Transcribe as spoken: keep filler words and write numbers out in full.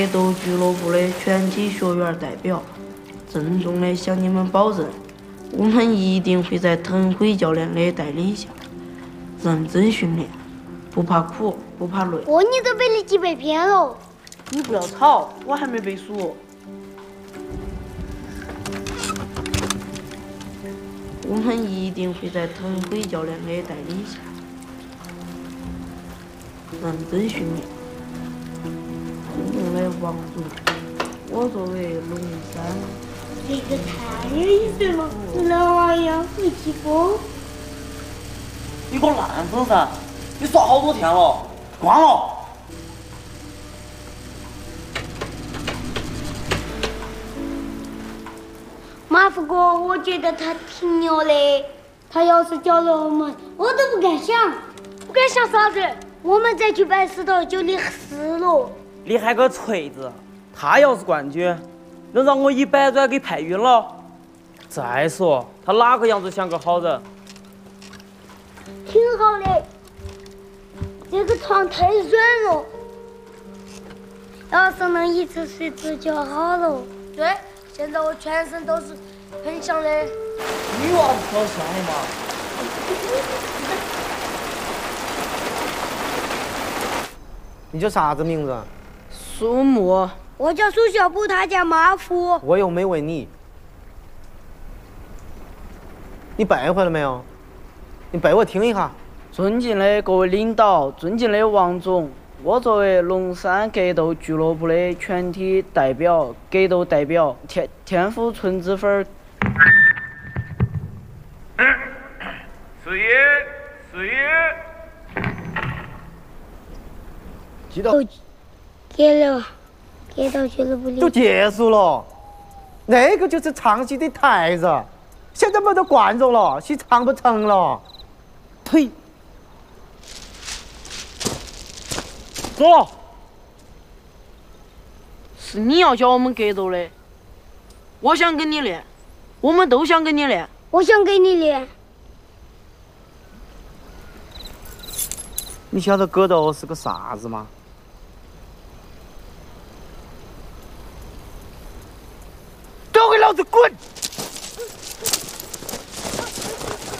格斗俱乐部的全体学员代表，郑重地向你们保证，我们一定会在腾辉教练的带领下，认真训练，不怕苦，不怕累。 哦，你都背了几百篇了。 你不要吵，我还没背熟。我们一定会在腾辉教练的带领下，认真训练。真正的王族，我作为龙山。 这个太有意思了，老呀，会起风。 你个烂风噻！你耍好多天了，关了。 马副哥，我觉得他挺牛的。他要是教了我们，我都不敢想。不敢想啥子？我们再去拜师头就立誓了。 你还个锤子！他要是冠军，能让我一百转给拍晕了。再说他哪个样子像个好人？ 挺好的，这个床太软了，要是能一直睡着就好了。对，现在我全身都是很香的。 女娃子挑香的嘛。 你叫啥子名字？ 苏木。 我叫苏小布，他叫马夫。 我又没问你，你背会了没有？你背我听一下。 尊敬的各位领导，尊敬的王总，我作为龙山格斗俱乐部的全体代表、格斗代表天天府村子粉儿。 四爷，四爷。 记得给了，给到俱乐部里。 都结束了，那个就是唱戏的台子，现在没得观众了，戏唱不成了。呸！ 走了。是你要教我们格斗的，我想跟你练，我们都想跟你练。 我想跟你练。 你晓得格斗是个啥子吗？ 都给老子滚！